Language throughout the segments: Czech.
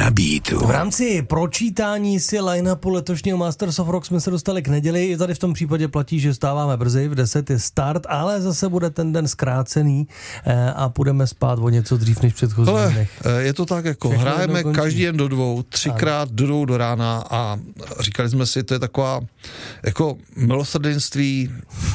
Na beatu. V rámci pročítání si line-upu letošního Masters of Rock jsme se dostali k neděli. I tady v tom případě platí, že vstáváme brzy, v 10 je start, ale zase bude ten den zkrácený a půjdeme spát o něco dřív než v předchozích dnech. Je to tak, jako všechno hrajeme každý den do 2, 3krát do 2 do rána a říkali jsme si, to je taková jako milosrdenství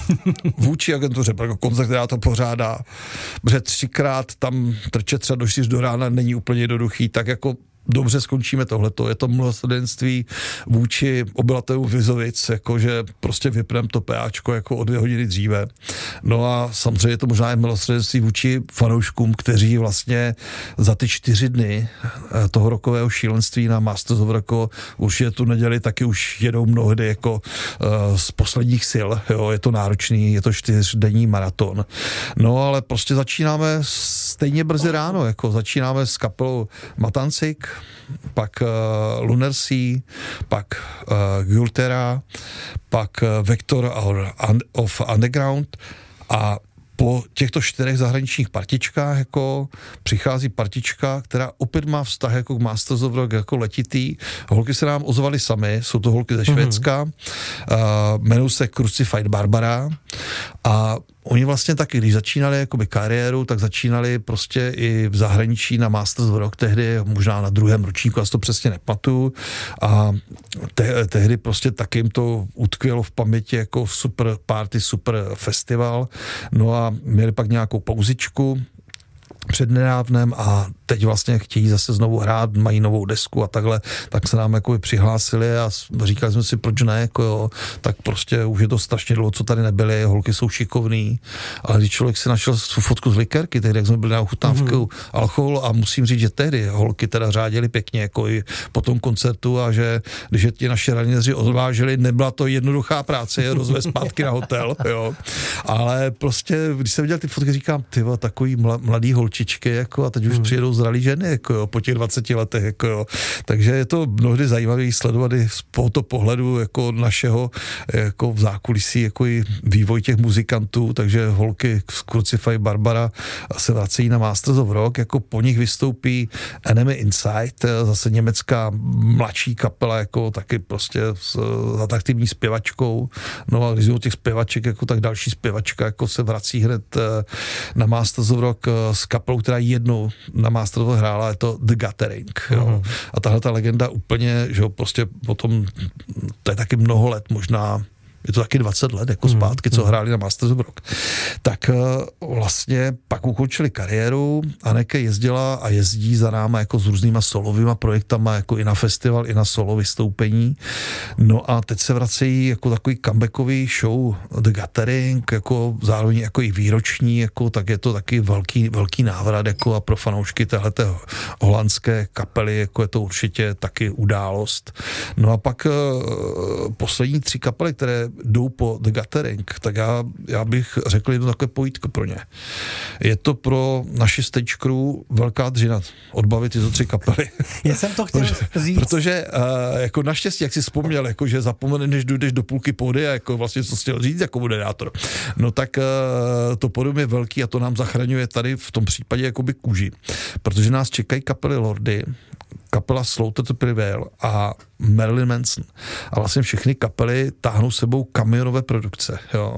vůči agentuře, jako koncert, která to pořádá, protože 3krát tam trčet třeba do 4 do rána není úplně jednoduchý, tak jako dobře skončíme tohleto. Je to milosrdenství vůči obyvatelům Vizovic, jakože prostě vypneme to PAčko jako o 2 hodiny dříve. No a samozřejmě je to možná i milosrdenství vůči fanouškům, kteří vlastně za ty 4 dny toho rokového šílenství na Masters of Rock určitě tu neděli taky už jedou mnohdy jako z posledních sil. Jo, je to náročný, je to 4denní maraton. No ale prostě začínáme stejně brzy ráno, jako začínáme s kapelou Matancik, pak Lunar Sea, pak Gultera, pak Vector of Underground a po těchto 4 zahraničních partičkách jako přichází partička, která opět má vztah jako k Masters of Rock, jako letitý. Holky se nám ozvaly samy, jsou to holky ze Švédska, jmenují se Crucified Barbara a oni vlastně taky, když začínali jakoby kariéru, tak začínali prostě i v zahraničí na Masters of Rock, tehdy možná na 2. ročníku, já si to přesně nepamatuju, a tehdy prostě taky jim to utkvělo v paměti jako super party, super festival, no a měli pak nějakou pauzičku přednedávnem a teď vlastně chtějí zase znovu hrát, mají novou desku a takhle, tak se nám jakoby přihlásili a říkali jsme si, proč ne, jako jo, tak prostě už je to strašně dlouho, co tady nebyli, holky jsou šikovný, ale když člověk si našel fotku z Likérky, tehdy, jak jsme byli na ochutnávku alkoholu a musím říct, že tehdy holky teda řádily pěkně, jako i po tom koncertu a že když je ti naše raniři odváželi, nebyla to jednoduchá práce, je rozvést zpátky na hotel, jo, ale prostě, když jsem viděl ty fotky, říkám, tyva, takový mladý holčičky, jako a teď už přijedou zralý ženy, jako jo, po těch 20 letech, jako jo. Takže je to mnohdy zajímavé sledovat i z tohoto pohledu jako našeho, jako v zákulisí, jako i vývoj těch muzikantů, takže holky z Crucified Barbara se vracejí na Masters of Rock, jako po nich vystoupí Enemy Inside, zase německá mladší kapela, jako taky prostě s atraktivní zpěvačkou, no a když jsou těch zpěvaček, jako tak další zpěvačka, jako se vrací hned na Masters of Rock s kapelou, která jednou na Masters of Rock hrála, je to The Gathering, jo. A tahle ta legenda úplně, že jo, prostě potom, to je taky mnoho let, možná je to taky 20 let jako zpátky, co hráli na Masters of Rock. Tak vlastně pak ukončili kariéru, Anneke jezdila a jezdí za náma jako s různýma solovýma projektama, jako i na festival, i na solo vystoupení. No a teď se vracejí jako takový comebackový show The Gathering, jako zároveň jako i výroční, jako tak je to taky velký návrat jako a pro fanoušky téhleté holandské kapely, jako je to určitě taky událost. No a pak poslední 3 kapely, které jdou po The Gathering, tak já bych řekl jedno takové pojítko pro ně. Je to pro naši stage crew velká dřina odbavit tyto 3 kapely. Já jsem to chtěl říct. Protože jako naštěstí, jak jsi vzpomněl, jako, že zapomeneš, než dojdeš do půlky pódia, jako vlastně co jsi chtěl říct jako moderátor. No tak to pódium je velký a to nám zachraňuje tady v tom případě jakoby kůži. Protože nás čekají kapely Lordi, kapela Slaughter to Prevail a Marilyn Manson. A vlastně všechny kapely táhnou sebou kamionové produkce. Jo.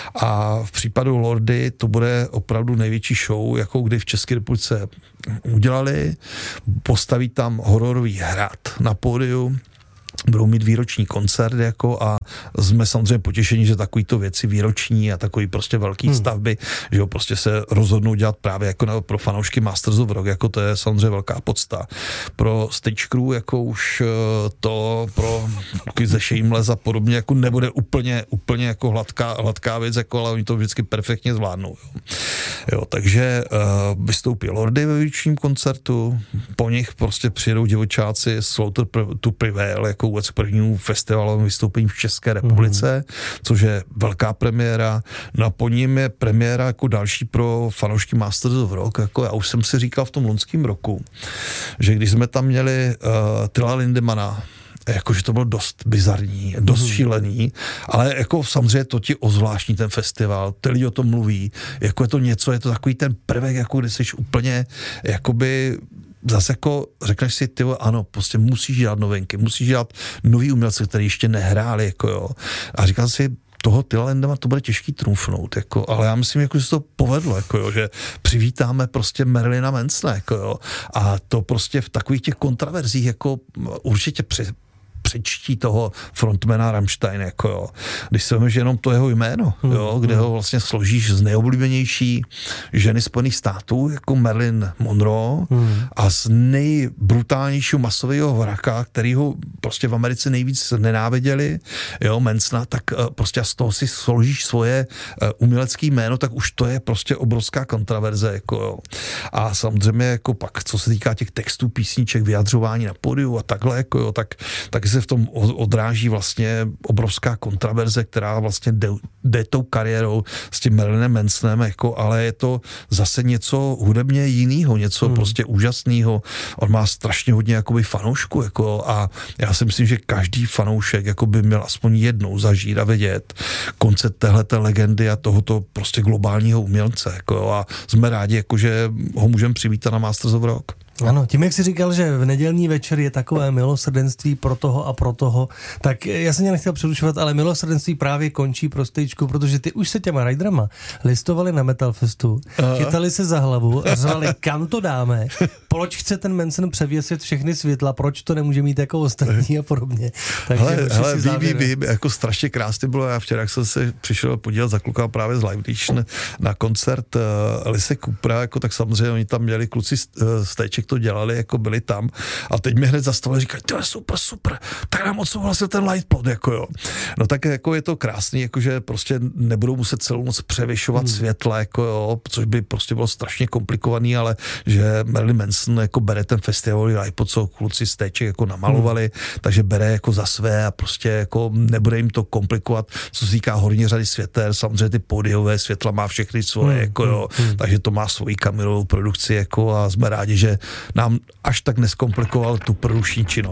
A v případu Lordi to bude opravdu největší show, jakou kdy v České republice udělali. Postaví tam hororový hrad na pódiu, budou mít výroční koncert jako a jsme samozřejmě potěšení, že takovýto věci výroční a takový prostě velký stavby, že jo, prostě se rozhodnou dělat právě jako pro fanoušky Masters of Rock, jako to je samozřejmě velká podsta. Pro stage crew jako už to pro ze Shameless a podobně jako nebude úplně jako hladká věc, jako, ale oni to vždycky perfektně zvládnou. Jo, takže vystoupí Lordi ve výročním koncertu, po nich prostě přijedou divočáci Slaughter to Prevail, jako vůbec prvnímu festivalovém vystoupení v České republice, což je velká premiéra. No a po ním je premiéra jako další pro fanoušky Masters of Rock. Jako já už jsem si říkal v tom loňském roku, že když jsme tam měli Tyla Lindemana, jakože to bylo dost bizarní, dost šílený, ale jako samozřejmě to ti ozvláštní ten festival, ty lidi o tom mluví, jako je to něco, je to takový ten prvek, jako když jsi úplně jakoby zase jako řekneš si, ty ano, prostě musíš dělat novinky, musíš dělat nový umělce, který ještě nehráli, jako jo. A říkal si, toho Tillandema to bude těžký trumfnout, jako, ale já myslím, jako, že se to povedlo, jako, jo, že přivítáme prostě Marilyna Mansona, jako, jo, a to prostě v takových těch kontraverzích jako určitě přečtí toho frontmana Rammstein, jako jo. Když se veme, že jenom to jeho jméno, jo, kde ho vlastně složíš z nejoblíbenější ženy Spojených států, jako Marilyn Monroe, a z nejbrutálnějšího masového vraka, který ho prostě v Americe nejvíc nenáviděli, jo, Mansona, tak prostě z toho si složíš svoje umělecké jméno, tak už to je prostě obrovská kontraverze, jako jo. A samozřejmě jako pak, co se týká těch textů, písniček, vyjadřování na pódiu a takhle, jako jo, tak se v tom odráží vlastně obrovská kontraverze, která vlastně jde tou kariérou s tím Marilynem Mansonem, jako, ale je to zase něco hudebně jinýho, něco prostě úžasného. On má strašně hodně jakoby fanoušků, jako, a já si myslím, že každý fanoušek jako by měl aspoň jednou zažít a vidět koncert téhleté legendy a tohoto prostě globálního umělce, jako, a jsme rádi, jako, že ho můžeme přivítat na Masters of Rock. Ano, tím, jak jsi říkal, že v nedělní večer je takové milosrdenství pro toho, tak já jsem tě nechtěl přerušovat, ale milosrdenství právě končí pro Stejčku, protože ty už se těma riderama listovali na Metal Festu, chytali se za hlavu a řvali, kam to dáme, proč chce ten Manson převěsit všechny světla, proč to nemůže mít jako ostatní a podobně. Takže hele, vím, jako strašně krásně bylo, já včera, jak jsem se přišel podívat za kluka právě z Live Nation na koncert Alice Coopera, jako, tak samozřejmě oni tam měli kluci Stejček to dělali, jako byli tam, a teď mi hned zastavili, říkají, to je super, tak nám odsouhlasil ten Lightplot, jako jo. No tak jako je to krásný, jakože prostě nebudou muset celou noc převyšovat světla, jako jo, což by prostě bylo strašně komplikovaný, ale že Marilyn Manson jako bere ten festivalový Lightplot, co kluci z Téček jako namalovali, takže bere jako za své a prostě jako nebude jim to komplikovat, co se týká horní řady světel, samozřejmě ty pódiové světla má všechny svoje, jako jo, takže to má svoji kamerovou produkci, jako, a jsme rádi, že nám až tak neskomplikoval tu produkční činnost.